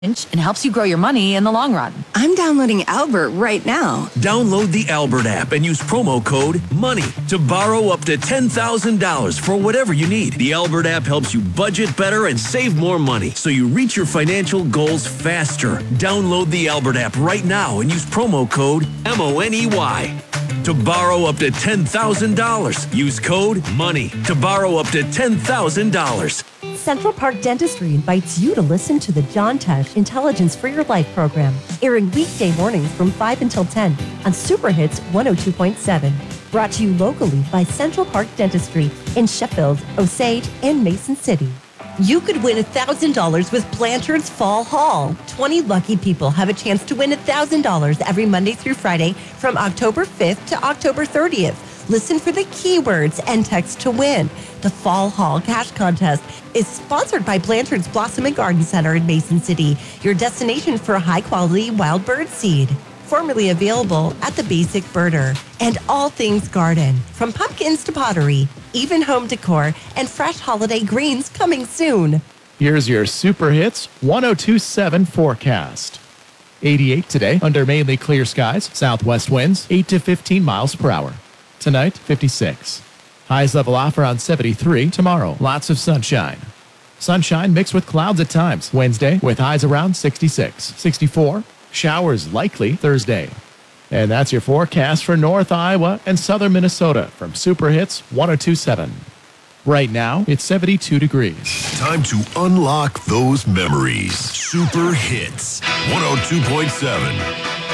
and helps you grow your money in the long run. I'm downloading Albert right now. Download the Albert app and use promo code MONEY to borrow up to $10,000 for whatever you need. The Albert app helps you budget better and save more money so you reach your financial goals faster. Download the Albert app right now and use promo code MONEY to borrow up to $10,000. Use code MONEY to borrow up to $10,000. Central Park Dentistry invites you to listen to the John Tesh Intelligence for Your Life program, airing weekday mornings from 5 until 10 on Super Hits 102.7. Brought to you locally by Central Park Dentistry in Sheffield, Osage, and Mason City. You could win $1,000 with Blanchard's Fall Haul. 20 lucky people have a chance to win $1,000 every Monday through Friday from October 5th to October 30th. Listen for the keywords and text to win. The Fall Haul Cash Contest is sponsored by Blanchard's Blossom and Garden Center in Mason City, your destination for high-quality wild bird seed. Formerly available at the Basic Birder. And all things garden, from pumpkins to pottery, even home decor, and fresh holiday greens coming soon. Here's your Super Hits 102.7 forecast. 88 today under mainly clear skies, southwest winds 8 to 15 miles per hour. Tonight, 56. Highs level off around 73. Tomorrow, lots of sunshine. Sunshine mixed with clouds at times. Wednesday, with highs around 66. 64. Showers likely Thursday. And that's your forecast for North Iowa and Southern Minnesota from Super Hits 102.7. Right now, it's 72 degrees. Time to unlock those memories. Super Hits 102.7.